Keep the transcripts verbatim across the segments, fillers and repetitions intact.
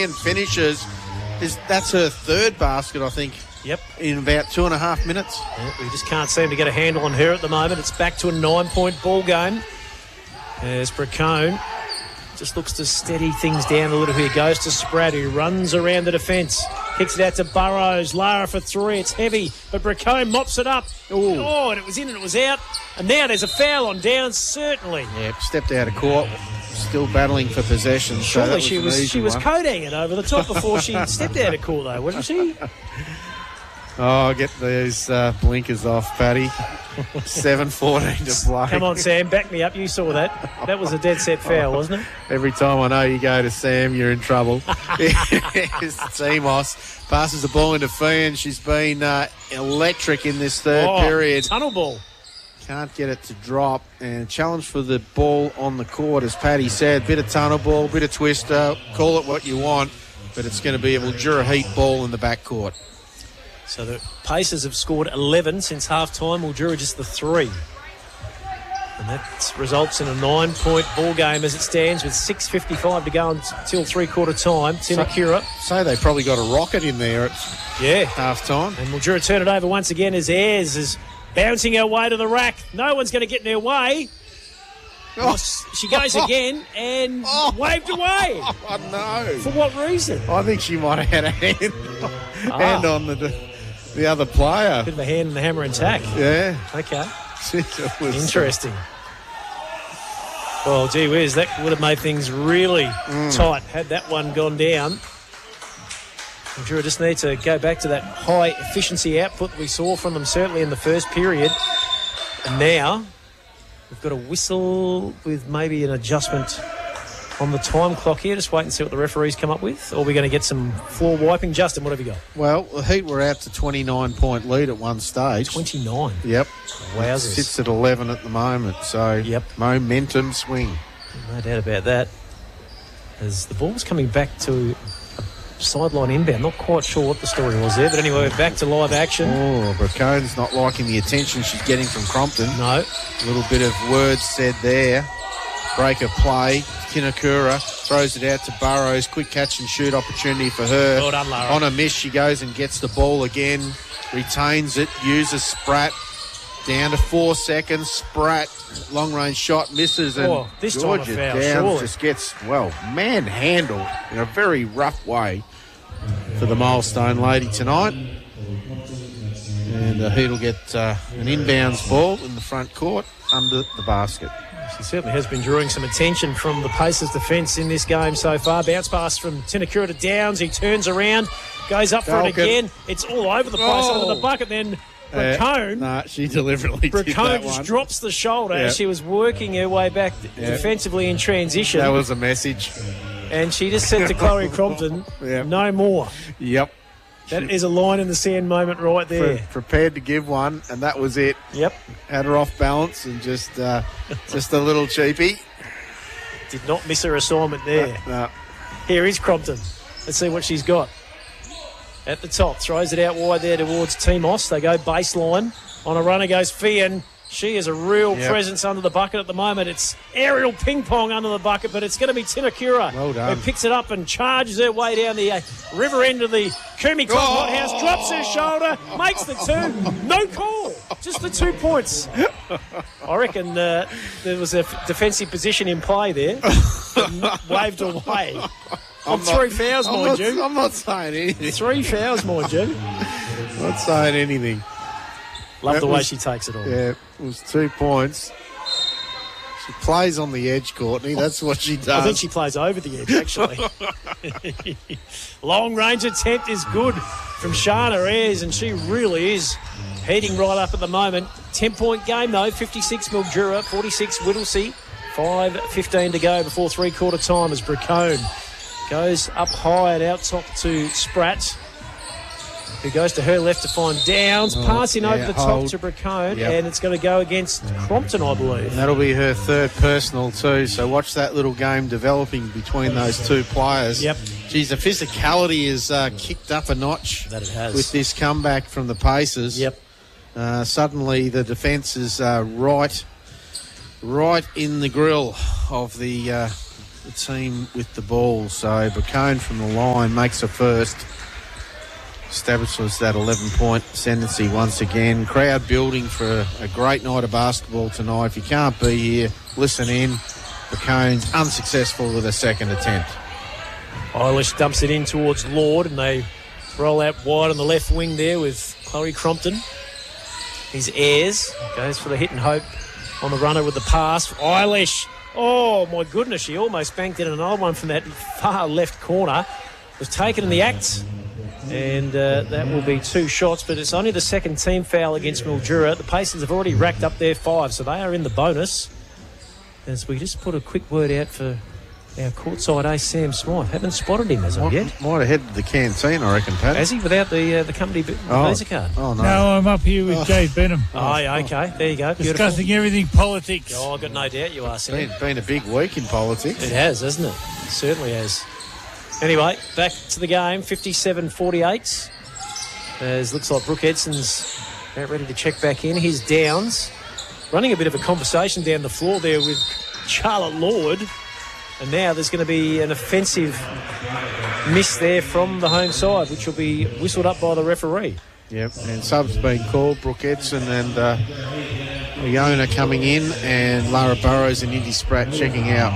brilliant finishes. Is That's her third basket, I think. Yep. In about two and a half minutes. Yeah, we just can't seem to get a handle on her at the moment. It's back to a nine-point ball game. There's Bracone. Just looks to steady things down a little here. Goes to Spratt, who runs around the defence. Kicks it out to Burrows. Lara for three. It's heavy, but Bracone mops it up. Ooh. Oh, and it was in and it was out. And now there's a foul on Downs, certainly. Yeah, stepped out of court. Still battling for possession. Surely so was she was she was coating it over the top before she stepped out of court, though, wasn't she? Oh, get these uh, blinkers off, Paddy. seven fourteen to play. Come on, Sam, back me up. You saw that. That was a dead set foul, wasn't it? Every time I know you go to Sam, you're in trouble. Here's Timos. Passes the ball into Fian. She's been uh, electric in this third oh, period. Tunnel ball. Can't get it to drop. And challenge for the ball on the court, as Paddy said. Bit of tunnel ball, bit of twister. Call it what you want. But it's going to be a Mildura Heat ball in the backcourt. So the Pacers have scored eleven since half-time. Mildura just the three. And that results in a nine-point ball game as it stands with six fifty-five to go until three-quarter time. Tinakura. So, so they probably got a rocket in there at yeah. half-time. And Mildura turn it over once again as Ayres is bouncing her way to the rack. No one's going to get in her way. Oh. She goes again and oh. waved away. Oh, no. For what reason? I think she might have had a hand, ah. hand on the the other player. Bit of a hand in the hammer and tack. Yeah. Okay. Interesting. Well, gee whiz, that would have made things really mm. tight had that one gone down. Mildura just need to go back to that high efficiency output that we saw from them certainly in the first period. And now we've got a whistle with maybe an adjustment on the time clock here. Just wait and see what the referees come up with. Or we're going to get some floor wiping. Justin, what have you got? Well, the Heat were out to twenty-nine point lead at one stage. twenty-nine? Yep. Wowzers. Sits at eleven at the moment. So, yep. Momentum swing. No doubt about that. As the ball's coming back to a sideline inbound. Not quite sure what the story was there. But anyway, we're back to live action. Oh, Bracone's not liking the attention she's getting from Crompton. No. A little bit of words said there. Break of play. Tinakura throws it out to Burrows. Quick catch and shoot opportunity for her. Well done, Lara. On a miss, she goes and gets the ball again. Retains it. Uses Spratt. Down to four seconds. Spratt, long range shot, misses. And oh, this Georgia time a foul, Downs surely. just gets, well, manhandled in a very rough way for the Milestone lady tonight. And uh, Heat will get uh, an inbounds ball in the front court under the basket. She certainly has been drawing some attention from the Pacers' defence in this game so far. Bounce pass from Tinakura to Downs. He turns around, goes up Falcon. for it again. It's all over the place oh. under the bucket. Then Bracone, uh, nah, she deliberately did that just one. drops the shoulder yep. as she was working her way back yep. defensively in transition. That was a message. And she just said to Chloe Crompton, yep. no more. Yep. That is a line in the sand moment right there. Pre- prepared to give one, and that was it. Yep. Had her off balance and just uh, just a little cheapy. Did not miss her assignment there. No, no. Here is Crompton. Let's see what she's got. At the top, throws it out wide there towards Timos. They go baseline. On a runner goes Fian. She is a real yep. presence under the bucket at the moment. It's aerial ping-pong under the bucket, but it's going to be Tinakura well done. who picks it up and charges her way down the uh, river end of the Kumi Club oh. Hothouse, drops her shoulder, makes the two. No call. Just the two points. I reckon uh, there was a f- defensive position in play there. Waved away. On three fouls, I'm mind not, you. I'm not saying anything. Three fouls, mind you. I'm not saying anything. Love that the way was, she takes it on. Yeah, it was two points. She plays on the edge, Courtney. That's what she does. I think she plays over the edge, actually. Long range attempt is good from Shana Ayres, and she really is heating right up at the moment. ten-point game, though. fifty-six Mildura, forty-six Whittlesea. five fifteen to go before three-quarter time as Bracone goes up high and out top to Spratt, who goes to her left to find Downs, oh, passing yeah, over the hold. top to Bracone, yep. and it's going to go against Crompton, I believe. And that'll be her third personal too, so watch that little game developing between those two players. Yep. Geez, the physicality is uh, kicked up a notch that it has. with this comeback from the Pacers. Yep. Uh, suddenly the defence is uh, right, right in the grill of the uh, the team with the ball. So Bacone from the line makes a first. Establishes that eleven-point ascendancy once again. Crowd building for a great night of basketball tonight. If you can't be here, listen in. Bacone's unsuccessful with a second attempt. Eilish dumps it in towards Lord, and they roll out wide on the left wing there with Chloe Crompton. His Ayres goes for the hit and hope on the runner with the pass. Eilish, oh my goodness, she almost banked in an old one from that far left corner. Was taken in the act, and uh, that will be two shots, but it's only the second team foul against Mildura. The Pacers have already racked up their five, so they are in the bonus. As we just put a quick word out for our courtside ace, Sam Smythe. Haven't spotted him as of yet. Might have headed to the canteen, I reckon, Pat. Has he, without the uh, the company b- oh. visa card? Oh, no. No, I'm up here with Oh. Jay Benham. Oh, yeah, okay. There you go. Beautiful. Discussing everything politics. Oh, I've got no doubt you are, Sam. Been, been a big week in politics. It has, hasn't it? It certainly has. Anyway, back to the game, fifty-seven forty-eight. As looks like Brooke Edson's about ready to check back in. Here's Downs running a bit of a conversation down the floor there with Charlotte Lord. And now there's going to be an offensive miss there from the home side, which will be whistled up by the referee. Yep, and subs being called, Brooke Edson and uh, Leona coming in, and Lara Burrows and Indy Spratt checking out.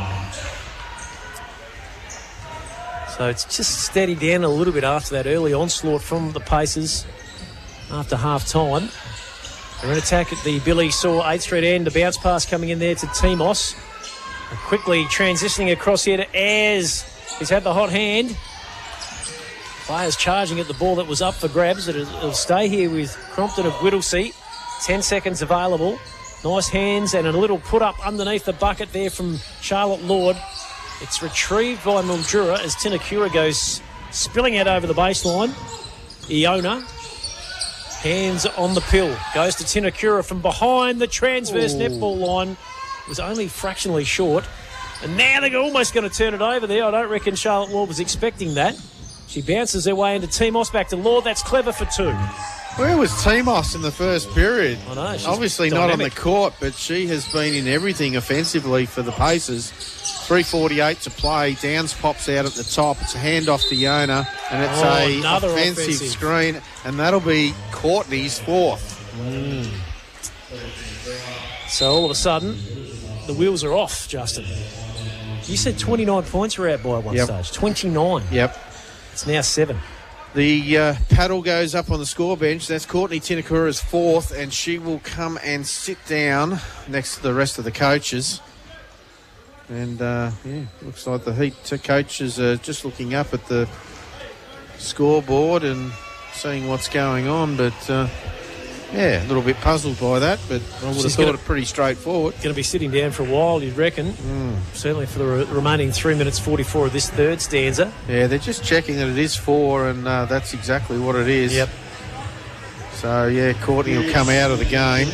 So it's just steadied down a little bit after that early onslaught from the Pacers after half-time. They're in attack at the Billy Saw eighth Street end. The bounce pass coming in there to Timos. And quickly transitioning across here to Ayres. He's had the hot hand. Players charging at the ball that was up for grabs. It'll, it'll stay here with Crompton of Whittlesea. Ten seconds available. Nice hands and a little put-up underneath the bucket there from Charlotte Lord. It's retrieved by Mildura as Tinakura goes spilling out over the baseline. Iona, hands on the pill. Goes to Tinakura from behind the transverse Ooh. netball line. Was only fractionally short. And now they're almost going to turn it over there. I don't reckon Charlotte Lord was expecting that. She bounces her way into Timos, back to Lord. That's clever for two. Where was Timos in the first period? I know. She's Obviously dynamic. not on the court, but she has been in everything offensively for the Pacers. three forty-eight to play. Downs pops out at the top. It's a handoff to Yona, and it's Oh, a another offensive, offensive. screen, and that'll be Courtney's fourth. Mm. So all of a sudden, the wheels are off, Justin. You said twenty-nine points were out by one Yep. stage. twenty-nine. Yep. It's now seven. The uh, paddle goes up on the score bench. That's Courtney Tinakura's fourth, and she will come and sit down next to the rest of the coaches. And, uh, yeah, looks like the Heat coaches are just looking up at the scoreboard and seeing what's going on. But, uh, yeah, a little bit puzzled by that, but I would have She's thought gonna- it pretty straightforward. Going to be sitting down for a while, you'd reckon. Mm. Certainly for the re- remaining three minutes forty-four of this third stanza. Yeah, they're just checking that it is four, and uh, that's exactly what it is. Yep. So, yeah, Courtney will come out of the game.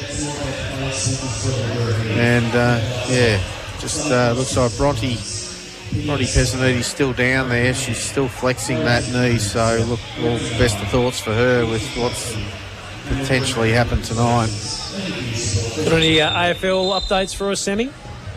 And, uh, yeah, just uh, looks like Bronte, Bronte Pesaniti's still down there. She's still flexing that knee. So, look, all best of thoughts for her with what's potentially happened tonight. Got any uh, A F L updates for us, Sammy?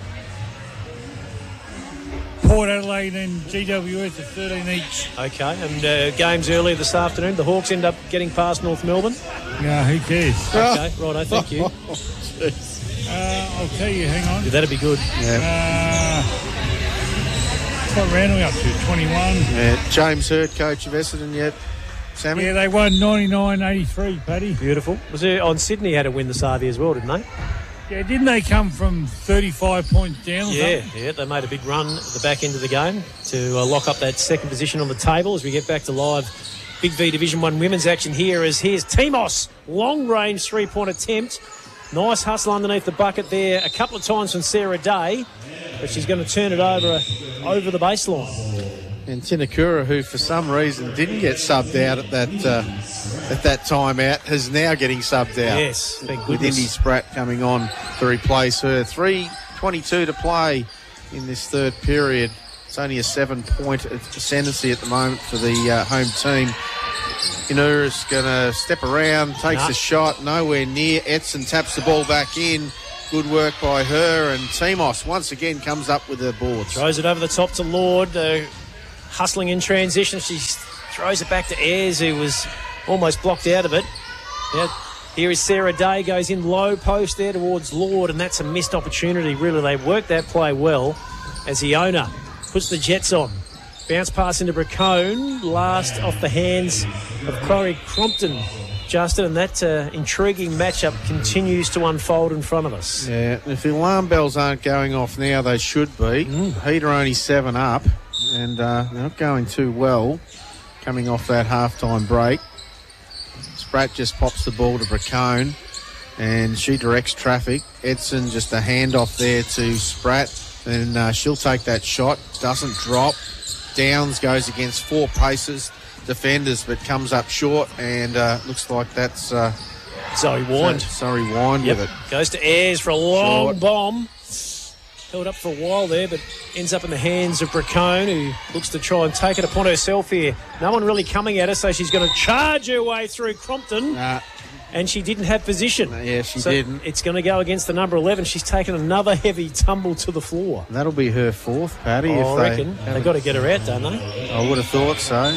Port Adelaide and G W S at thirteen each. Okay, and uh, games earlier this afternoon. The Hawks end up getting past North Melbourne. Yeah, who cares? Okay, righto, thank you. Uh, I'll tell you, hang on. Yeah, that'd be good. Yeah. Uh, what round are we up to? twenty-one? Yeah, James Hurt, coach of Essendon yet. Sammy? Yeah, they won ninety-nine eighty-three, Paddy. Beautiful. Was there on Sydney had to win the Sardi as well, didn't they? Yeah, didn't they come from thirty-five points down or Yeah, something? yeah. They made a big run at the back end of the game to uh, lock up that second position on the table as we get back to live Big V Division one women's action here. As here's Timos, long range three point attempt. Nice hustle underneath the bucket there a couple of times from Sarah Day, but she's going to turn it over over the baseline. And Tinakura, who for some reason didn't get subbed out at that uh, at that timeout, is now getting subbed out. Yes, thank With goodness. Indy Spratt coming on to replace her. three twenty-two to play in this third period. It's only a seven-point ascendancy at the moment for the uh, home team. Inura's going to step around, takes Nah. a shot, nowhere near. Edson taps the ball back in, Good work by her, and Timos once again comes up with her boards. Throws it over the top to Lord, uh, hustling in transition. She throws it back to Ayres, who was almost blocked out of it. Now, here is Sarah Day, goes in low post there towards Lord, and that's a missed opportunity. Really, they worked that play well as Iona puts the Jets on. Bounce pass into Bracone, last off the hands of Chloe Crompton, Justin, and that uh, intriguing matchup continues to unfold in front of us. Yeah, if the alarm bells aren't going off now, they should be. Mm. Heat are only seven up, and uh, they're not going too well coming off that half-time break. Spratt just pops the ball to Bracone, and she directs traffic. Edson just a handoff there to Spratt, and uh, she'll take that shot. Doesn't drop. Downs goes against four paces defenders, but comes up short, and uh, looks like that's uh, Zoe Wind. Sorry, Wind yep. with it. Goes to Ayres for a long short. bomb. Held up for a while there, but ends up in the hands of Bracone, who looks to try and take it upon herself here. No one really coming at her, so she's going to charge her way through Crompton. Nah. And she didn't have position. Yeah, she so didn't. It's going to go against the number eleven. She's taken another heavy tumble to the floor. That'll be her fourth, Paddy. Oh, if I reckon. They They've got to get her out, don't they? I would have thought so.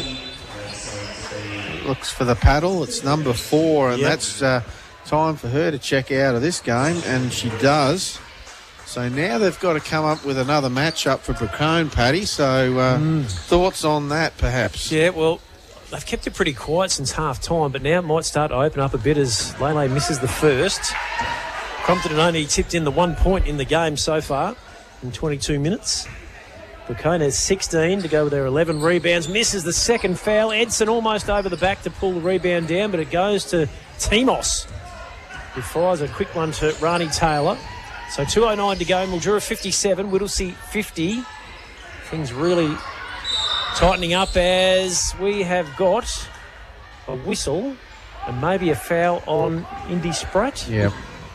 Looks for the paddle. It's number four, and yep. that's uh, time for her to check out of this game, and she does. So now they've got to come up with another matchup for Bracone, Paddy. So uh, mm. thoughts on that, perhaps? Yeah, well, they've kept it pretty quiet since half-time, but now it might start to open up a bit as Lele misses the first. Crompton only tipped in the one point in the game so far in twenty-two minutes. Bracone has sixteen to go with their eleven rebounds. Misses the second foul. Edson almost over the back to pull the rebound down, but it goes to Timos, who fires a quick one to Rani Taylor. So two oh nine to go. Mildura fifty-seven, Whittlesea fifty. Things really tightening up as we have got a whistle and maybe a foul on Indy Spratt. Yeah.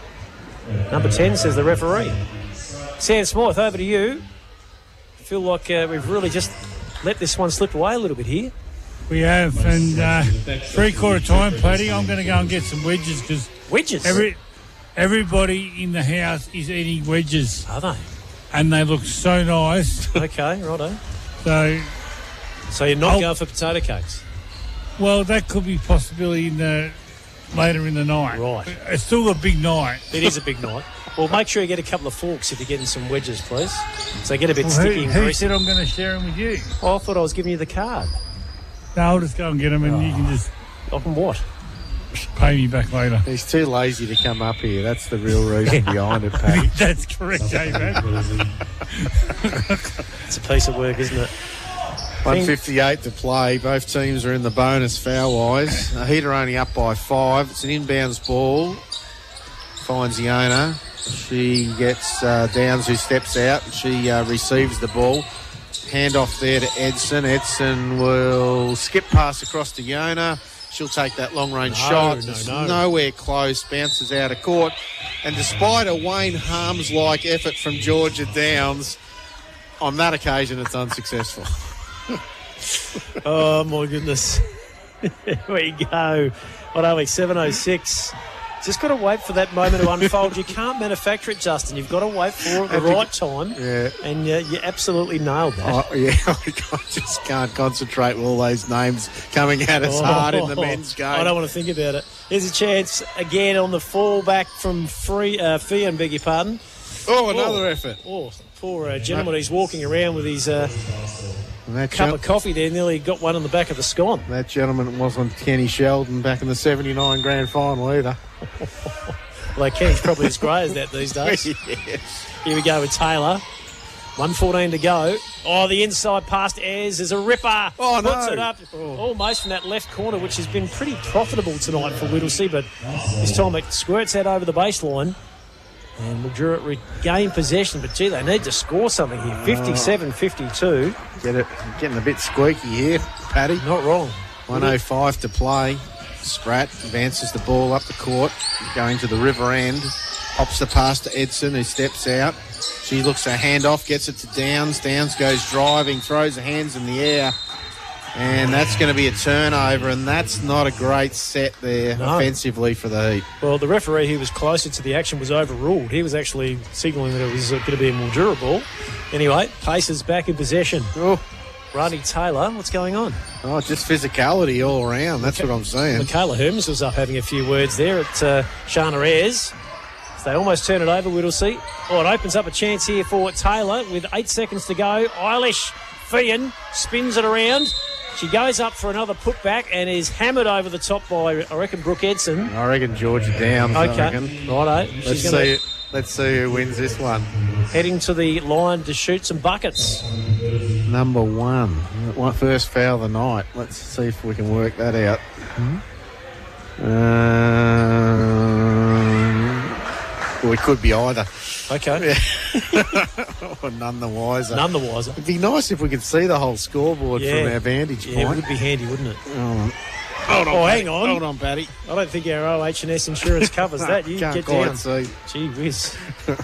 Number ten, says the referee. Sam Smythe, over to you. I feel like uh, we've really just let this one slip away a little bit here. We have, and uh, three-quarter time, Paddy, I'm going to go and get some wedges because wedges. Every everybody in the house is eating wedges. Are they? And they look so nice. Okay, righto. So, so you're not I'll, going for potato cakes? Well, that could be possibly in the later in the night. Right. It's still a big night. It is a big night. Well, make sure you get a couple of forks if you're getting some wedges, please. So get a bit well, sticky who, and who greasy. said I'm going to share them with you? Oh, I thought I was giving you the card. No, I'll just go and get them and oh. you can just... I can what? Pay me back later. He's too lazy to come up here. That's the real reason behind it, Paddy. That's correct, eh, man? It's a piece of work, isn't it? one fifty-eight to play. Both teams are in the bonus foul-wise. Heat are only up by five. It's an inbounds ball. Finds Iona. She gets uh, Downs, who steps out. She uh, receives the ball. Handoff there to Edson. Edson will skip pass across to Iona. She'll take that long-range no, shot. No, it's no. nowhere close. Bounces out of court. And despite a Wayne Harms-like effort from Georgia Downs, on that occasion it's unsuccessful. Oh, my goodness. Here we go. What are we, seven oh six? Just got to wait for that moment to unfold. You can't manufacture it, Justin. You've got to wait for it at the right time. Yeah. And uh, you absolutely nailed that. Oh, yeah, I just can't concentrate with all those names coming at us oh, hard in the men's game. I don't want to think about it. Here's a chance again on the fallback from free, uh, Fian, beg your pardon. Oh, another oh, effort. Oh, poor uh, gentleman. He's walking around with his uh, cup gen- of coffee there. Nearly got one on the back of the scone. That gentleman wasn't Kenny Sheldon back in the seventy-nine grand final either. Well, Kenny's probably as grey as that these days. Yes. Here we go with Taylor. one fourteen to go. Oh, the inside pass to Ayres is a ripper. Oh, no. Puts it up oh. almost from that left corner, which has been pretty profitable tonight for Whittlesea, but this time it squirts out over the baseline. And Mildura regain possession, but gee, they need to score something here. fifty-seven fifty-two. Get it, getting a bit squeaky here, Paddy. Not wrong. one oh five to play. Spratt advances the ball up the court, going to the river end. Pops the pass to Edson, who steps out. She looks a hand off, gets it to Downs. Downs goes driving, throws her hands in the air. And that's going to be a turnover, and that's not a great set there No. offensively for the Heat. Well, the referee who was closer to the action was overruled. He was actually signalling that it was going to be a Mildura ball. Anyway, Pacers back in possession. Oh, Ronnie Taylor, what's going on? oh just physicality all around. That's what I'm saying. Michaela Hermes was up having a few words there at uh, Shana Ayres. They almost turn it over, Whittlesey. Oh, it opens up a chance here for Taylor with eight seconds to go. Eilish Fian spins it around. She goes up for another putback and is hammered over the top by, I reckon, Brooke Edson. I reckon Georgia Downs. Okay, I reckon. righto. Let's She's gonna see. Let's see who wins this one. heading to the line to shoot some buckets. Number one. One- First foul of the night. Let's see if we can work that out. Um, we could be either. Okay. Or none the wiser. None the wiser. It'd be nice if we could see the whole scoreboard Yeah. from our vantage Yeah, it point. would be handy, wouldn't it? Hold on. Hold on. Oh, Paddy. hang on. Hold on, Paddy. I don't think our O H and S insurance covers that. You Can't get quite down. see. Gee whiz.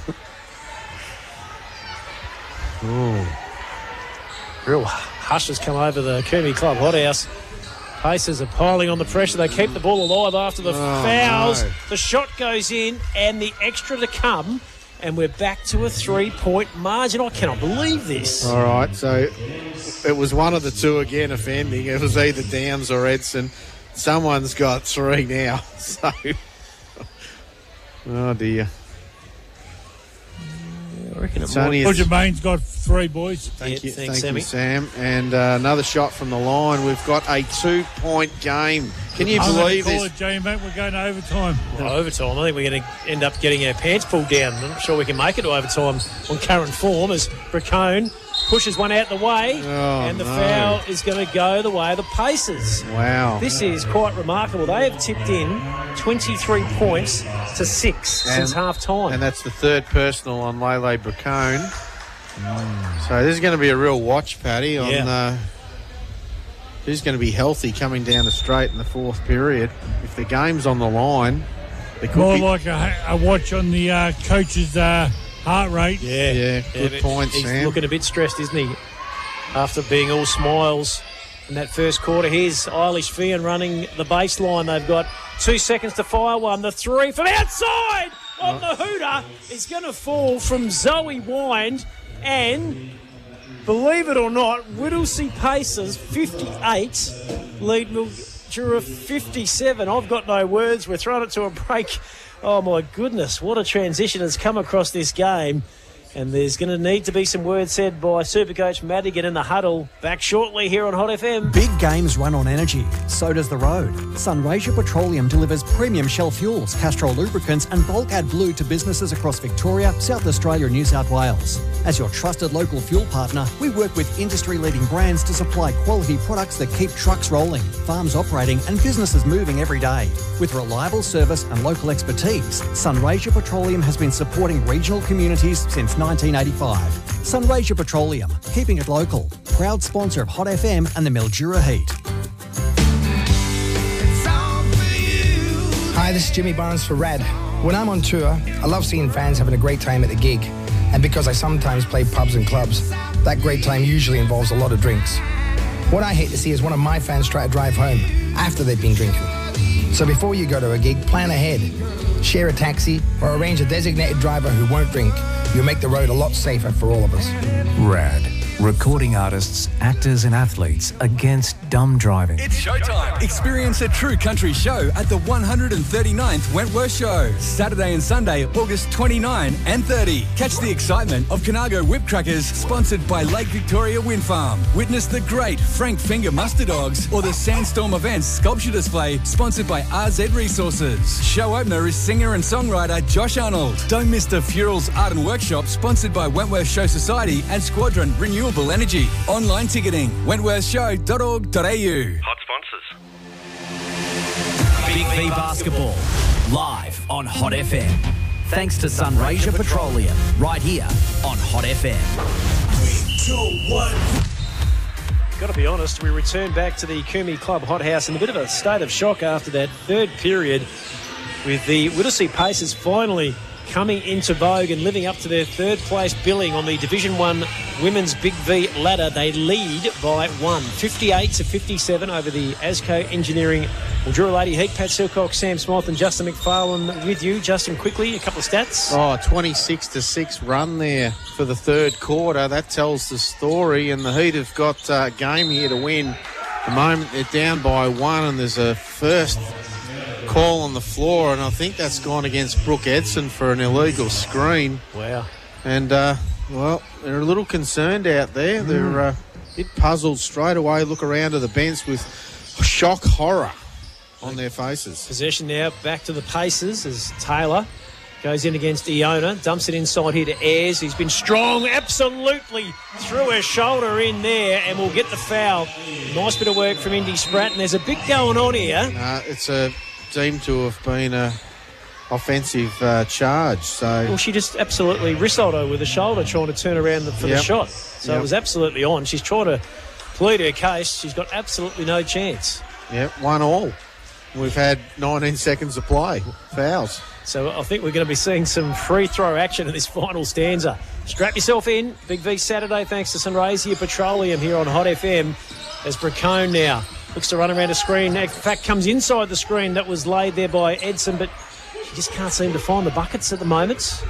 Oh. Real hush has come over the Coombe Club hothouse. Pacers are piling on the pressure. They keep the ball alive after the Oh, fouls. no. The shot goes in and the extra to come. And we're back to a three-point margin. I cannot believe this. All right, so it was one of the two again offending. It was either Downs or Edson. Someone's got three now. So, oh dear. I reckon it It's might- only Roger Main's got three boys. Thank Yeah, you, thanks, thank you, Sammy. Sam. And uh, another shot from the line. We've got a two-point game. Can you I'm believe going to call this? it, Jamie, mate. We're going to overtime. Oh, overtime. I think we're going to end up getting our pants pulled down. I'm not sure we can make it to overtime on current form as Bracone pushes one out the way, Oh, and the no. foul is going to go the way of the Pacers. Wow. This is quite remarkable. They have tipped in twenty-three points to six And- since half time. And that's the third personal on Lele Bracone. So this is going to be a real watch, Paddy, on Yeah. uh, who's going to be healthy coming down the straight in the fourth period. If the game's on the line, they could More be... like a, a watch on the uh, coach's uh, heart rate. yeah, Yeah, good but point, He's Sam. looking a bit stressed, isn't he? After being all smiles in that first quarter. Here's Eilish Fian running the baseline. They've got two seconds to fire one. The three from outside on the hooter is going to fall from Zoe Wind. And believe it or not, Whittlesea Pacers fifty-eight lead Mildura fifty-seven. I've got no words. We're throwing it to a break. Oh, my goodness. What a transition has come across this game. And there's going to need to be some words said by Supercoach Madigan in the huddle. Back shortly here on Hot F M. Big games run on energy. So does the road. Sunraysia Petroleum delivers premium Shell fuels, Castrol lubricants and bulk add blue to businesses across Victoria, South Australia and New South Wales. As your trusted local fuel partner, we work with industry-leading brands to supply quality products that keep trucks rolling, farms operating and businesses moving every day. With reliable service and local expertise, Sunraysia Petroleum has been supporting regional communities since nineteen eighty-five. Sunraysia Petroleum, keeping it local. Proud sponsor of Hot F M and the Mildura Heat. Hi, this is Jimmy Barnes for Rad. When I'm on tour, I love seeing fans having a great time at the gig. And because I sometimes play pubs and clubs, that great time usually involves a lot of drinks. What I hate to see is one of my fans try to drive home after they've been drinking. So before you go to a gig, plan ahead. Share a taxi or arrange a designated driver who won't drink. You'll make the road a lot safer for all of us. Rad. Recording artists, actors and athletes against dumb driving. It's showtime. Experience a true country show at the one hundred thirty-ninth Wentworth Show. Saturday and Sunday, August twenty-ninth and thirtieth. Catch the excitement of Conago Whip Crackers, sponsored by Lake Victoria Wind Farm. Witness the great Frank Finger Muster Dogs or the Sandstorm Events Sculpture Display, sponsored by R Z Resources. Show opener is singer and songwriter Josh Arnold. Don't miss the Furals Art and Workshop, sponsored by Wentworth Show Society and Squadron Renewable Energy. Online ticketing, wentworth show dot org dot a u. Hot sponsors. Big V Basketball, live on Hot F M. Thanks to Sunraysia Petroleum, right here on Hot F M. Three, two, one. Got to be honest, we return back to the Coombe Club hothouse in a bit of a state of shock after that third period, with the Whittlesea Pacers finally coming into vogue and living up to their third place billing on the Division One Women's Big V ladder. They lead by one, fifty-eight to fifty-seven over the Asco Engineering Mildura Lady Heat. Pat Silcock, Sam Smythe and Justin McFarlane with you. Justin, quickly, a couple of stats. Oh, twenty-six to six run there for the third quarter. That tells the story, and the Heat have got a uh, game here to win. At the moment, they're down by one, and there's a first call on the floor, and I think that's gone against Brooke Edson for an illegal screen. Wow. And, uh, well, they're a little concerned out there. Mm. They're uh, a bit puzzled straight away, look around to the bench with shock horror on their faces. Possession now back to the Pacers as Taylor goes in against Iona, dumps it inside here to Ayres. He's been strong, absolutely threw her shoulder in there and will get the foul. Nice bit of work from Indy Spratt, and there's a bit going on here. Uh, it's a seemed to have been a offensive uh, charge. So well, she just absolutely ristled her with the shoulder trying to turn around for yep. the shot. So yep. it was absolutely on. She's trying to plead her case. She's got absolutely no chance. Yep, one all. We've had nineteen seconds of play. Fouls. So I think we're going to be seeing some free throw action in this final stanza. Strap yourself in. Big V Saturday, thanks to Sunraysia Petroleum here on Hot F M. As Bracone now looks to run around a screen. In fact, comes inside the screen that was laid there by Edson, but she just can't seem to find the buckets at the moment.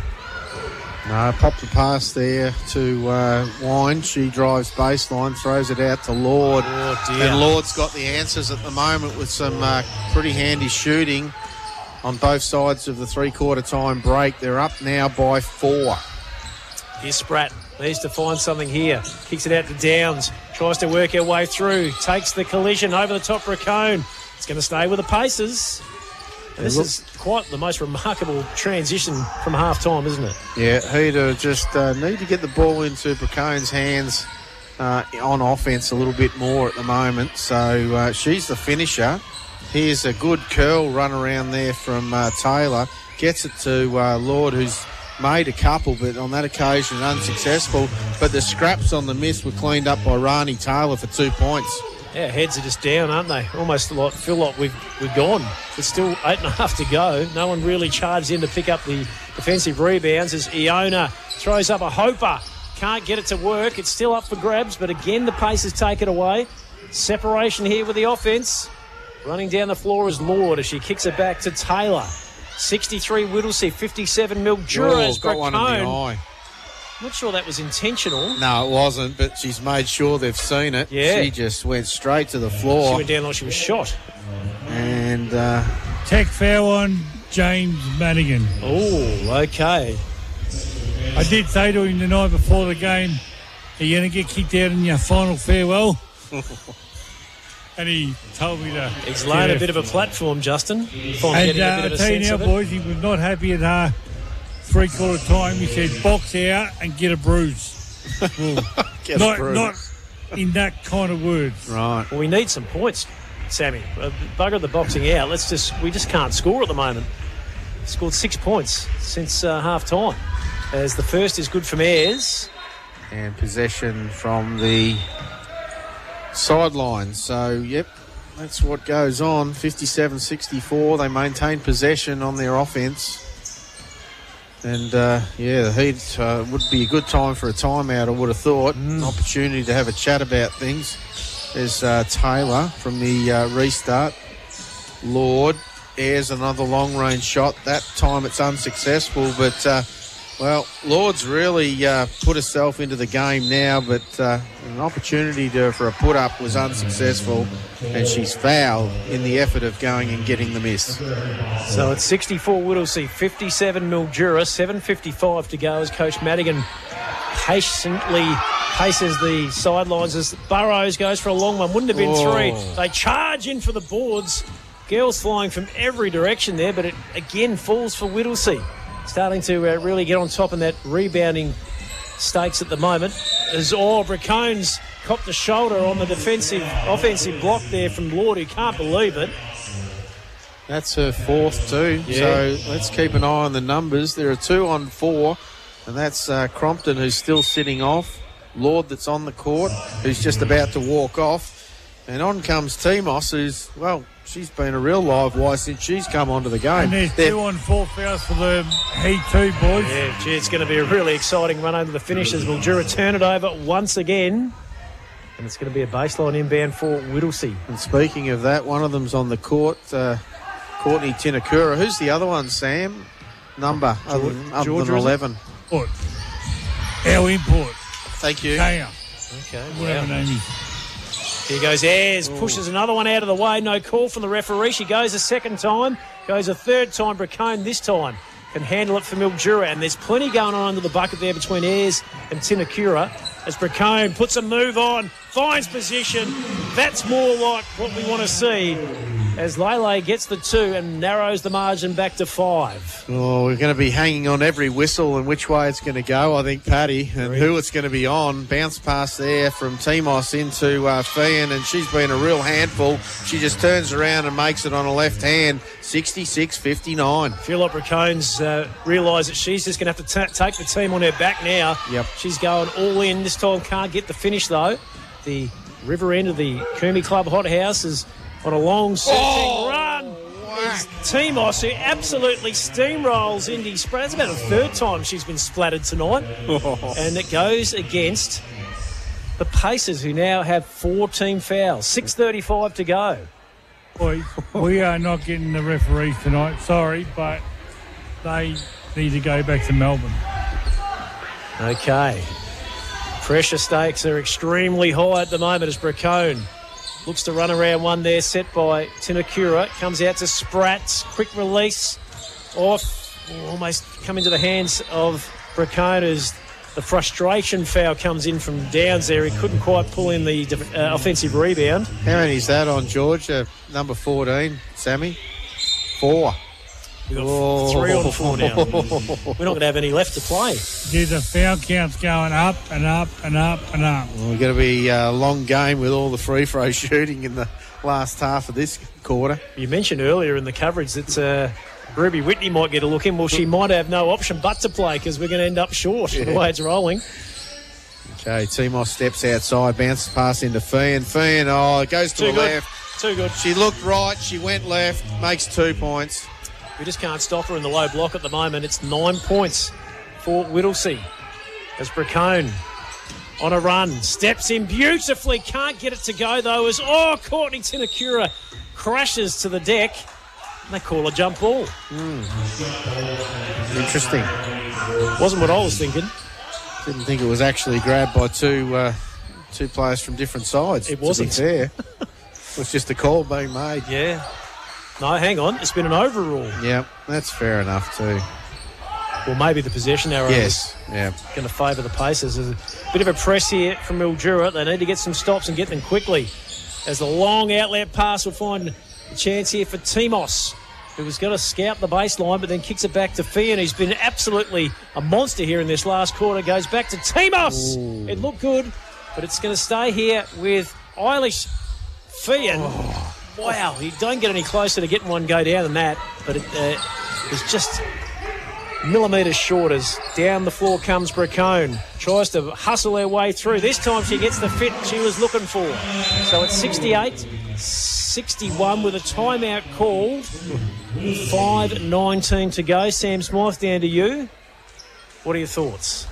No, pop the pass there to uh, Wine. She drives baseline, throws it out to Lord. Oh, dear. And Lord's got the answers at the moment with some uh, pretty handy shooting on both sides of the three-quarter time break. They're up now by four. Here's Spratt. Needs to find something here. Kicks it out to Downs. Tries to work her way through. Takes the collision over the top for a cone. It's going to stay with the Pacers. And this is quite the most remarkable transition from half-time, isn't it? Yeah, Heater just uh, need to get the ball into Bracone's hands uh, on offence a little bit more at the moment. So uh, she's the finisher. Here's a good curl run around there from uh, Taylor. Gets it to uh, Lord, who's made a couple, but on that occasion unsuccessful. But the scraps on the miss were cleaned up by Rani Taylor for two points. Yeah, heads are just down, aren't they? Almost like feel like we've we're gone. There's still eight and a half to go. No one really charged in to pick up the defensive rebounds as Iona throws up a hoper. Can't get it to work. It's still up for grabs, but again the Pacers take it away. Separation here with the offense. Running down the floor is Lord as she kicks it back to Taylor. sixty-three Whittlesea, fifty-seven Mildura as got one in the eye. Not sure that was intentional. No, it wasn't, but she's made sure they've seen it. Yeah. She just went straight to the floor. She went down like she was shot. And uh, tech foul on James Madigan. Oh, okay. I did say to him the night before the game, are you going to get kicked out in your final farewell? And he told me to. He's laying a bit of a platform, Justin. And uh, I tell you now, boys, he was not happy at uh, three-quarter time. He said, box out and get a bruise. Well, get not, a bruise. Not in that kind of words. Right. Well, we need some points, Sammy. Uh, bugger the boxing out. Let's just we just can't score at the moment. Scored six points since uh, half-time. As the first is good from Ayres. And possession from the sideline. So, yep, that's what goes on. fifty-seven sixty-four. They maintain possession on their offence. And, uh, yeah, the Heat uh, would be a good time for a timeout, I would have thought. Mm. An opportunity to have a chat about things. There's uh, Taylor from the uh, restart. Lord airs another long-range shot. That time it's unsuccessful, but, uh, well, Lord's really uh, put herself into the game now, but uh, an opportunity to, for a put-up was unsuccessful, and she's fouled in the effort of going and getting the miss. So it's sixty-four Whittlesea, fifty-seven Mildura, seven fifty-five to go as Coach Madigan patiently paces the sidelines as Burrows goes for a long one. Wouldn't have been oh. three. They charge in for the boards. Girls flying from every direction there, but it again falls for Whittlesea. Starting to uh, really get on top in that rebounding stakes at the moment. As oh, Bracone's copped the shoulder on the defensive, offensive block there from Lord, who can't believe it. That's her fourth too. Yeah. So let's keep an eye on the numbers. There are two on four, and that's uh, Crompton, who's still sitting off. Lord, that's on the court, who's just about to walk off. And on comes Timos, who's, well, she's been a real live wire since she's come onto the game. And there's They're- two on four fouls for the Heat too, boys. Yeah, gee, it's going to be a really exciting run over the finish as Mildura turn it over once again. And it's going to be a baseline inbound for Whittlesea. And speaking of that, one of them's on the court, uh, Courtney Tinakura. Who's the other one, Sam? Number, other than, other Georgia, than is it? eleven. Import. Our import. Thank you. Kaya. Okay, Whatever wow. name is. Here goes Ayres, pushes another one out of the way. No call from the referee. She goes a second time, goes a third time. Bracone this time can handle it for Mildura. And there's plenty going on under the bucket there between Ayres and Tinakura. As Bracone puts a move on, finds position. That's more like what we want to see as Lele gets the two and narrows the margin back to five. Oh, we're going to be hanging on every whistle and which way it's going to go, I think, Paddy, and who it's going to be on. Bounce pass there from Timos into uh, Fian, and she's been a real handful. She just turns around and makes it on a left hand, sixty-six fifty-nine. I feel like Bracone's uh, realised that she's just going to have to t- take the team on her back now. Yep. She's going all in. This time can't get the finish, though. The river end of the Kumi Club hothouse is on a long searching Oh, run. As Timos, who absolutely steamrolls Indy Spray. That's about the third time she's been splattered tonight. And it goes against the Pacers, who now have four team fouls. six thirty-five to go. Boys, we are not getting the referees tonight. Sorry, but they need to go back to Melbourne. Okay. Pressure stakes are extremely high at the moment as Bracone looks to run around one there, set by Tinakura. Comes out to Spratt. Quick release off. Almost come into the hands of Bracone as the frustration foul comes in from Downs there. He couldn't quite pull in the uh, offensive rebound. How many is that on, George? Uh, number fourteen, Sammy? Four. We've got Oh. three on four now. We're not going to have any left to play. Yeah, the foul count's going up and up and up and up. Well, we're going to be a long game with all the free throw shooting in the last half of this quarter. You mentioned earlier in the coverage that uh, Ruby Whitney might get a look in. Well, she might have no option but to play because we're going to end up short Yeah. the way it's rolling. Okay, Timos steps outside, bounces pass into Fian. Fian, oh, it goes to Too the good. left. Too good. She looked right, she went left, makes two points. We just can't stop her in the low block at the moment. It's nine points for Whittlesea. As Bracone on a run, steps in beautifully, can't get it to go though. As oh, Courtney Tinakura crashes to the deck. And they call a jump ball. Interesting. Wasn't what I was thinking. Didn't think it was actually grabbed by two uh, two players from different sides. It wasn't. To be fair. It was just a call being made. Yeah. No, hang on. It's been an overrule. Yeah, that's fair enough too. Well, maybe the possession arrow Yes, yeah. is going to favour the Pacers. There's a bit of a press here from Mildura. They need to get some stops and get them quickly. As the long outlet pass will find a chance here for Timos, who was going to scout the baseline, but then kicks it back to Fian. He's been absolutely a monster here in this last quarter. Goes back to Timos. Ooh. It looked good, but it's going to stay here with Eilish Fian. Oh. Wow, you don't get any closer to getting one go down than that, but it uh, was just millimetres short as down the floor comes Bracone. Tries to hustle her way through. This time she gets the fit she was looking for. So it's sixty-eight sixty-one with a timeout called. five nineteen to go. Sam Smythe, down to you. What are your thoughts?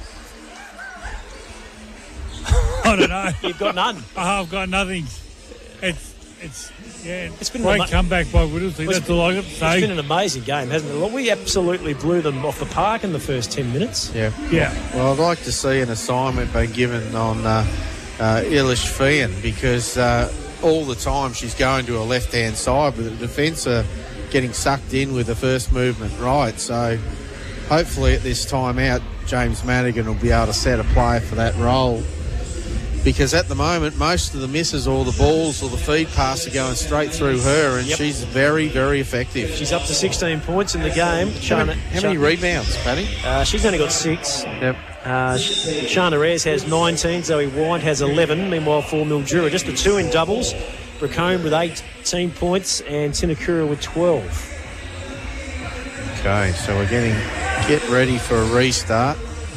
I don't know. You've got none. Oh, I've got nothing. It's, it's, yeah, It's been great ama- comeback by Whittlesea. It's That's been- all I got to It's been say. an amazing game, hasn't it? We absolutely blew them off the park in the first ten minutes. Yeah. Yeah. Well, I'd like to see an assignment being given on uh, uh, Eilish Fian because uh, all the time she's going to a left-hand side, but the defence are getting sucked in with the first movement right. So hopefully at this time out, James Madigan will be able to set a player for that role. Because at the moment, most of the misses or the balls or the feed pass are going straight through her, and Yep. she's very, very effective. She's up to sixteen points in the game. How Shana, many, how many Sha- rebounds, Paddy? uh, she's only got six. Yep. Uh, Sh- Shana Ayres has nineteen. Zoe White has eleven. Meanwhile, for Mildura, just the two in doubles. Bracone with eighteen points and Tinakura with twelve. Okay, so we're getting get ready for a restart.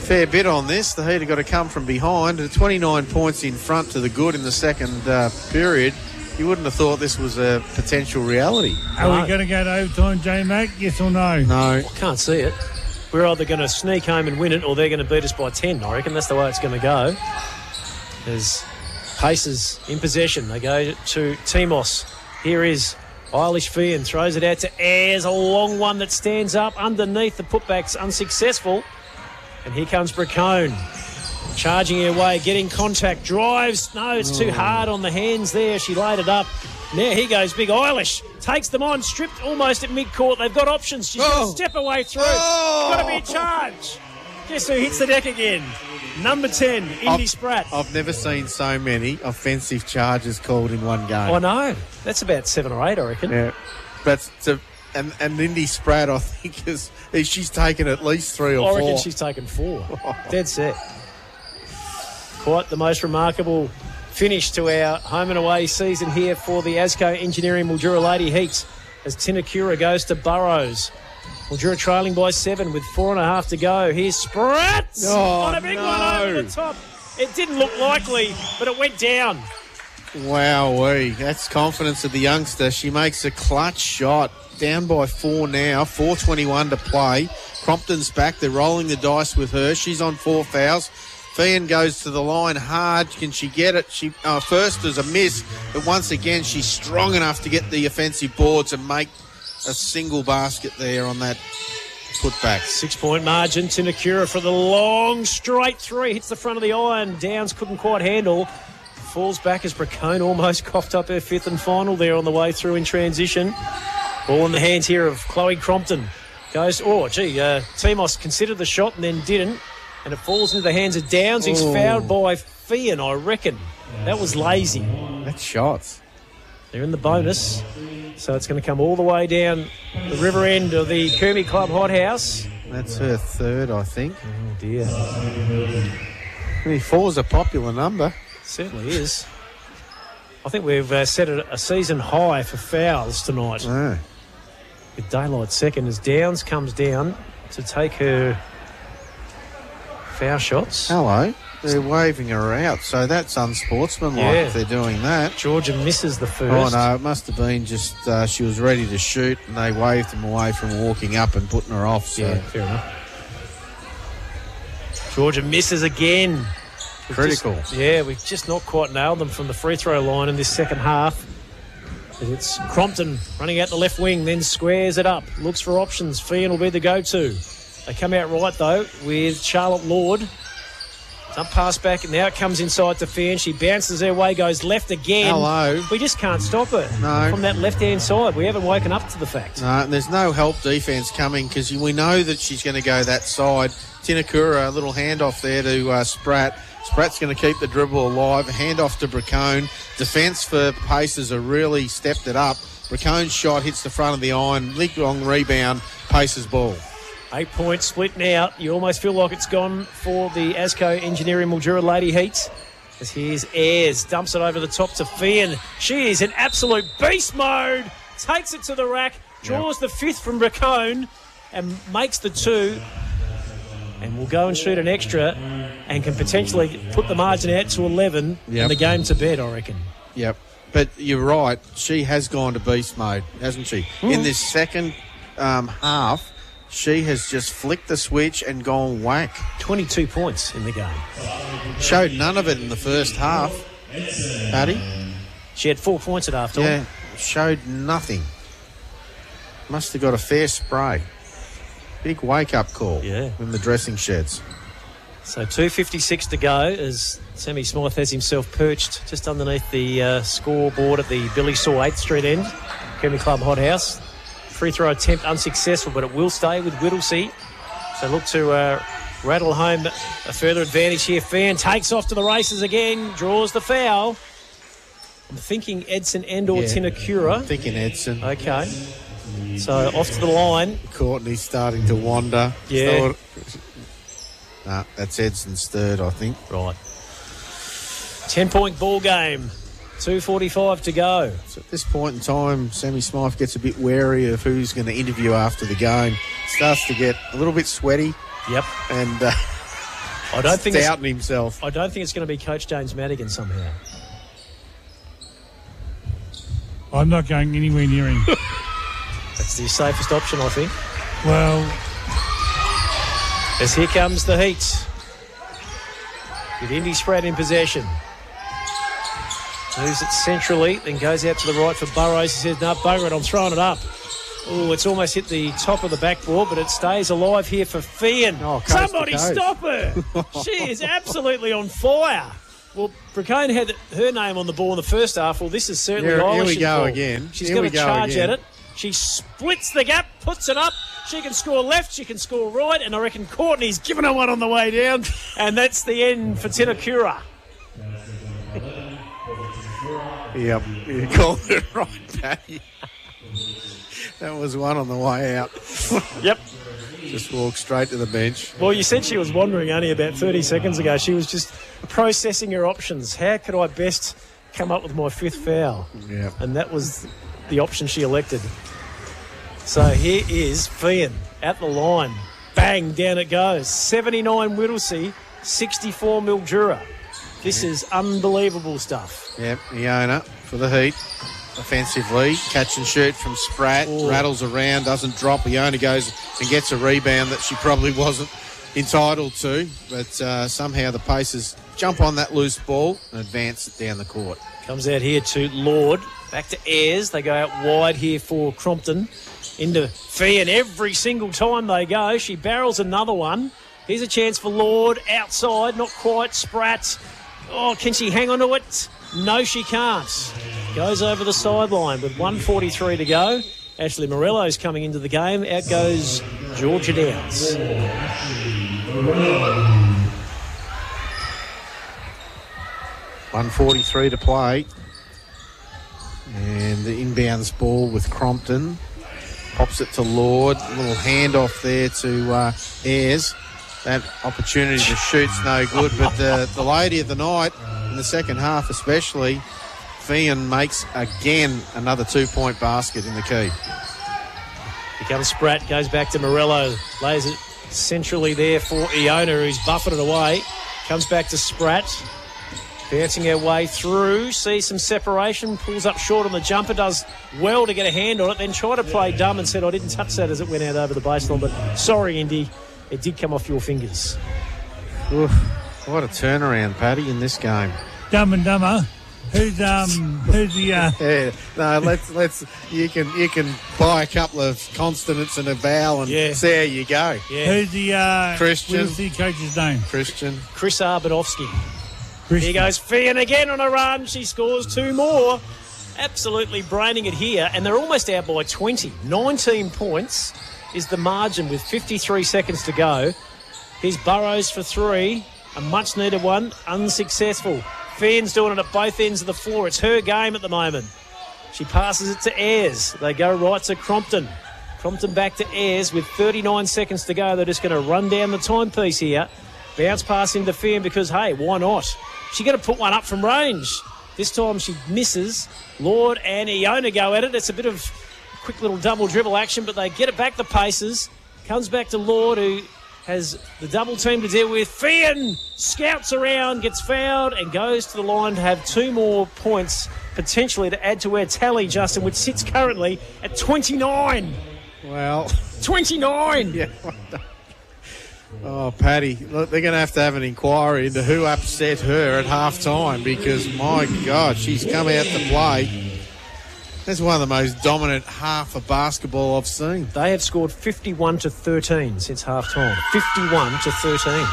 fair bit on this. The Heat have got to come from behind. twenty-nine points in front to the good in the second uh, period. You wouldn't have thought this was a potential reality. Are No. we going to go to overtime, J-Mac? Yes or no? No. I can't see it. We're either going to sneak home and win it, or they're going to beat us by ten. I reckon that's the way it's going to go. As Pacers in possession, they go to Timos. Here is Eilish Fian, throws it out to Ayres, a long one that stands up underneath. The putback's unsuccessful. And here comes Bracone. Charging her way, getting contact, drives. No, it's too hard on the hands there. She laid it up. Now here goes Big Eilish. Takes them on, stripped almost at mid-court. They've got options. She's Oh. going to step away through. Oh. Got to be a charge. Guess who hits the deck again? Number ten, Indy I've, Spratt. I've never seen so many offensive charges called in one game. I know. That's about seven or eight, I reckon. Yeah. But to, and, and Indy Spratt, I think, is, is she's taken at least three or I four. reckon she's taken four. Dead set. Quite the most remarkable finish to our home and away season here for the ASCO Engineering Mildura Lady Heats as Tinakura goes to Burrows. Mildura trailing by seven with four and a half to go. Here's Spratt Oh, on a big no. one over the top. It didn't look likely, but it went down. Wowee, that's confidence of the youngster. She makes a clutch shot. Down by four now, four twenty-one to play. Crompton's back. They're rolling the dice with her. She's on four fouls. Fian goes to the line hard. Can she get it? She uh, first there's a miss, but once again she's strong enough to get the offensive boards and make a single basket there on that putback. Six-point margin. Tinakura for the long straight three. Hits the front of the iron. Downs couldn't quite handle. Falls back as Bracone almost coughed up her fifth and final there on the way through in transition. Ball in the hands here of Chloe Crompton. Goes, oh, gee, uh, Timos considered the shot and then didn't. And it falls into the hands of Downs, who's Oh. fouled by Fian, I reckon. That was lazy. That's shots. They're in the bonus. So it's going to come all the way down the river end of the Kermie Club hothouse. That's her third, I think. Oh, dear. I four's a popular number. Certainly is. I think we've uh, set a, a season high for fouls tonight. Oh. With daylight second as Downs comes down to take her foul shots. Hello. They're waving her out, so that's unsportsmanlike Yeah. if they're doing that. Georgia misses the Oh, first. no, it must have been just uh, she was ready to shoot and they waved them away from walking up and putting her off. So. Yeah, fair enough. Georgia misses again. We've Critical. just- yeah, we've just not quite nailed them from the free throw line in this second half. But it's Crompton running out the left wing, then squares it up. Looks for options. Fian will be the go-to. They come out right, though, with Charlotte Lord. Dump pass back, and now it comes inside to Fian. She bounces her way, goes left again. Hello. We just can't stop her No. from that left-hand side. We haven't woken up to the fact. No, and there's no help defence coming because we know that she's going to go that side. Tinakura, a little handoff there to uh, Spratt. Spratt's going to keep the dribble alive. Handoff to Bracone. Defence for Pacers have really stepped it up. Bracone's shot hits the front of the iron. Big long rebound. Pacers ball. Eight points split now. You almost feel like it's gone for the ASCO Engineering Mildura Lady Heats. As here's Ayres, dumps it over the top to Fian. She is in absolute beast mode. Takes it to the rack, draws the fifth from Bracone and makes the two. And will go and shoot an extra and can potentially put the margin out to eleven Yep. and the game to bed, I reckon. Yep. But you're right. She has gone to beast mode, hasn't she? In this second um, half, she has just flicked the switch and gone whack. twenty-two points in the game. Showed none of it in the first half. Paddy? She had four points at half time. Yeah, showed nothing. Must have got a fair spray. Big wake-up call Yeah. in the dressing sheds. So two fifty-six to go as Sammy Smythe has himself perched just underneath the uh, scoreboard at the Billy Saw eighth Street end, Kermie Club hothouse. Free throw attempt unsuccessful, but it will stay with Whittlesey. So look to uh, rattle home a further advantage here. Fian takes off to the races again, draws the foul. I'm thinking Edson and or Yeah. Tinakura. Thinking Edson. Okay. So off to the line. Courtney's starting to wander. Yeah. Thought- Nah, that's Edson's third, I think. Right. ten-point ball game. two forty-five to go. So at this point in time, Sammy Smythe gets a bit wary of who's going to interview after the game. Starts to get a little bit sweaty. Yep. And uh, I don't think it's, doubting himself. I don't think it's going to be Coach James Madigan somehow. I'm not going anywhere near him. That's the safest option, I think. Well, as here comes the heat. With Indy Spratt in possession. Moves it centrally, then goes out to the right for Burrows. He says, no, bugger it, I'm throwing it up. Oh, it's almost hit the top of the backboard, but it stays alive here for Fian. Oh, coast Somebody to coast. stop her. She is absolutely on fire. Well, Bracone had her name on the ball in the first half. Well, this is certainly Here- here we Eilish's go ball. again. She's Here going we to go charge again. at it. She splits the gap, puts it up. She can score left, she can score right, and I reckon Courtney's given her one on the way down. And that's the end for Tinakura. Yep, you called it right, Patty. That was one on the way out. Yep. Just walked straight to the bench. Well, you said she was wandering only about thirty seconds ago. She was just processing her options. How could I best come up with my fifth foul? Yeah. And that was the option she elected. So here is Fian at the line. Bang, down it goes. seventy-nine Whittlesea, sixty-four Mildura. This is unbelievable stuff. Yep, Iona for the Heat. Offensively, catch and shoot from Spratt. Ooh. Rattles around, doesn't drop. Iona goes and gets a rebound that she probably wasn't entitled to. But uh, somehow the Pacers jump on that loose ball and advance it down the court. Comes out here to Lord. Back to Ayres. They go out wide here for Crompton. Into Fian every single time they go. She barrels another one. Here's a chance for Lord. Outside, not quite. Spratt. Oh, can she hang on to it? No, she can't. Goes over the sideline with one forty-three to go. Ashley Morello's coming into the game. Out goes Georgia Downs. one forty-three to play. And the inbounds ball with Crompton. Pops it to Lord. A little handoff there to uh, Ayres. That opportunity to shoot's no good, but the, the lady of the night in the second half especially, Fian makes again another two-point basket in the key. Here comes Spratt, goes back to Morello, lays it centrally there for Iona, who's buffeted away. Comes back to Spratt, bouncing her way through, sees some separation, pulls up short on the jumper, does well to get a hand on it, then tried to play dumb and said, I didn't touch that as it went out over the baseline, but sorry, Indy, it did come off your fingers. Oof, what a turnaround, Paddy, in this game. Dumb and Dumber. Who's um who's the uh, Yeah, no, let's let's you can you can buy a couple of consonants and a vowel and Yeah. see how you go. Yeah, who's the uh, Christian. What's the coach's name? Christian. Chris Arbadowski. Christian. Here goes Fian again on a run. She scores two more. Absolutely braining it here. And they're almost out by twenty. nineteen points is the margin with fifty-three seconds to go. Here's Burrows for three. A much-needed one. Unsuccessful. Fian's doing it at both ends of the floor. It's her game at the moment. She passes it to Ayres. They go right to Crompton. Crompton back to Ayres with thirty-nine seconds to go. They're just going to run down the timepiece here. Bounce pass into Fian because, hey, why not? She's going to put one up from range. This time she misses. Lord and Iona go at it. It's a bit of quick little double dribble action, but they get it back the Pacers. Comes back to Lord, who has the double team to deal with. Fian scouts around, gets fouled, and goes to the line to have two more points, potentially to add to her tally, Justin, which sits currently at twenty-nine. Well, twenty-nine! yeah. Oh, Paddy, look, they're going to have to have an inquiry into who upset her at half time because, my God, she's come out to play. That's one of the most dominant half of basketball I've seen. They have scored fifty-one to thirteen since half time. fifty-one to thirteen.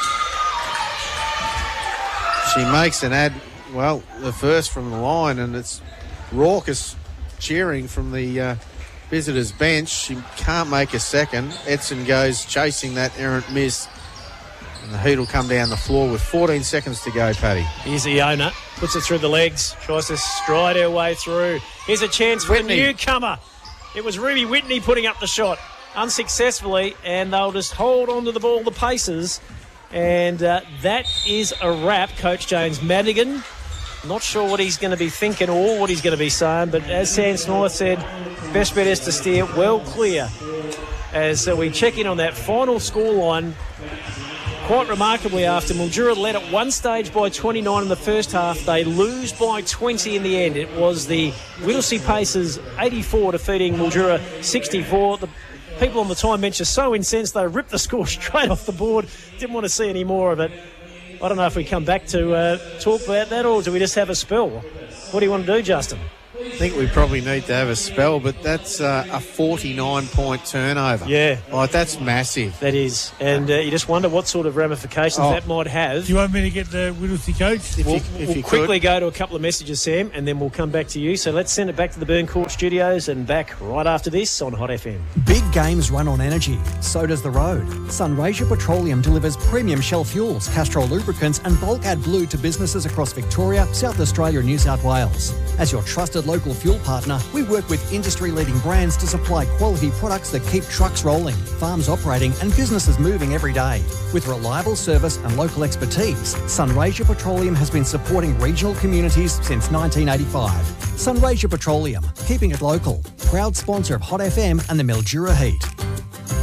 She makes an ad, well, the first from the line, and it's raucous cheering from the uh, visitors' bench. She can't make a second. Edson goes chasing that errant miss, and the Heat will come down the floor with fourteen seconds to go, Paddy. Here's Iona, puts it through the legs, tries to stride her way through. Here's a chance for Whitney. the newcomer. It was Ruby Whitney putting up the shot unsuccessfully, and they'll just hold on to the ball, the Pacers. And uh, that is a wrap. Coach James Madigan, not sure what he's going to be thinking or what he's going to be saying, but as Sam Smythe said, best bet is to steer well clear as uh, we check in on that final scoreline quite remarkably, after Mildura led at one stage by twenty-nine in the first half, they lose by twenty in the end. It was the Whittlesea Pacers eighty-four defeating Mildura sixty-four. The people on the time bench are so incensed they ripped the score straight off the board. Didn't want to see any more of it. I don't know if we come back to uh, talk about that, or do we just have a spell? What do you want to do, Justin? I think we probably need to have a spell, but that's uh, a forty-nine point turnover. Yeah. Like, that's massive. That is. And uh, you just wonder what sort of ramifications Oh. that might have. Do you want me to get the Whittlesea coach? If We'll, you, if we'll you quickly could. go to a couple of messages, Sam, and then we'll come back to you. So let's send it back to the Burn Court Studios and back right after this on Hot F M. Big games run on energy. So does the road. Sunraysia Petroleum delivers premium Shell fuels, Castrol lubricants and bulk add blue to businesses across Victoria, South Australia and New South Wales. As your trusted local fuel partner, we work with industry-leading brands to supply quality products that keep trucks rolling, farms operating and businesses moving every day. With reliable service and local expertise, Sunraysia Petroleum has been supporting regional communities since nineteen eighty-five. Sunraysia Petroleum, keeping it local. Proud sponsor of Hot F M and the Mildura Heat.